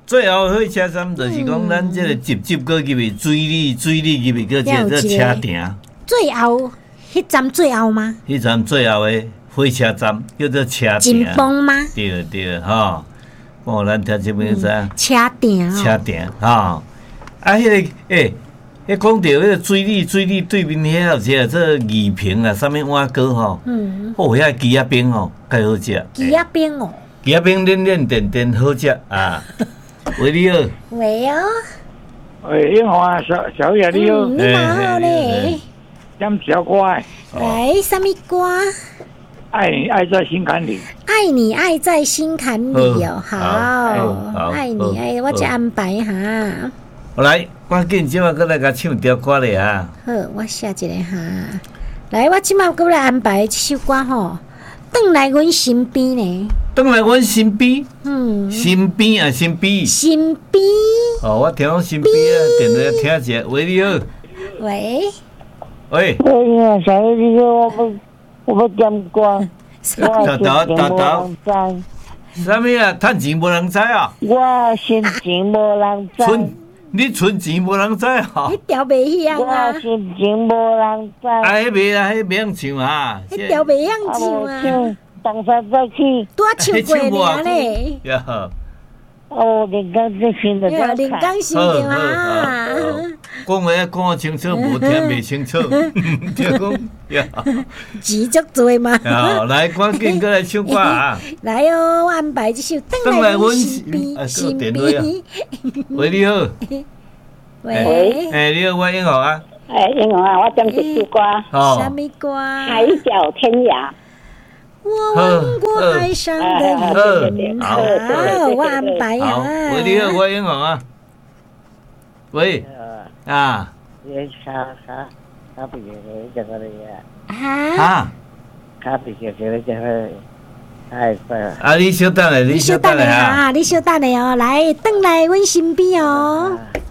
最后火车站就是讲咱这个集过去的水里入去个这个车埕。 最后，迄站最后吗？ 迄站最后的火车站叫做车埕。 金崩吗？ 对吼，哦，咱听这边知车埕。 车埕吼，迄个迄讲到迄个水里对面遐有一个这宜平啦，啥物碗糕吼，遐鸡仔饼吼，介好食。 鸡仔饼哦。 鸡仔饼嫩甜好食啊！喂，你好。 喂哦。 喂，英华小野你好。 你好咧。 点小歌？ 来，什么歌？ 爱你爱在心坎里。 爱你爱在心坎里哦，好。爱你爱，我再安排哈。 来，赶紧即马过来甲唱条歌咧啊！ 好，我写一个哈。来，我即马过来安排这首歌吼，转来阮身边呢。 转来阮身边。身边啊，身边。 身边。 哦，我听讲身边啊，电话听一下。喂，你好。 喂。 喂。 哎，小姐你好，我要点歌。 豆。啥物啊？趁钱无人知啊？ 我心情无人知。 你存钱无人知吼？ 迄条袂响啊！ 我心情无人知。 迄袂啊，迄袂晓唱啊！ 迄条袂晓唱啊！ 当山再去。 拄唱过尔咧。 哦，临江这新的在临江新的啊！ 讲话讲清楚，无听袂清楚。就讲， 字足多嘛。 来，赶紧过来唱歌啊！ 来哦，我安排这首《转来阮身边》。身边。 喂，你好。 喂。 你好，我英豪啊。 英豪啊，我点一首歌。 什么歌？ 海角天涯。 我望过海上的云，好，我安排啊。 喂，你好，我英豪啊。喂。啊。 卡比这个呀。啊。 卡比这个。哎， 你稍等下， 你稍等下啊！你稍等下哦，来，转来阮身边哦。